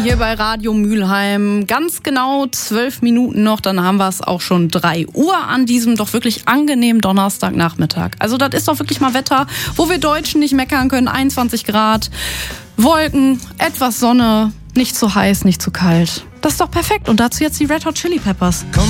hier bei Radio Mülheim. Ganz genau 12 Minuten noch, dann haben wir es auch schon 3 Uhr an diesem doch wirklich angenehmen Donnerstagnachmittag. Also das ist doch wirklich mal Wetter, wo wir Deutschen nicht meckern können. 21 Grad, Wolken, etwas Sonne, nicht zu heiß, nicht zu kalt. Das ist doch perfekt. Und dazu jetzt die Red Hot Chili Peppers.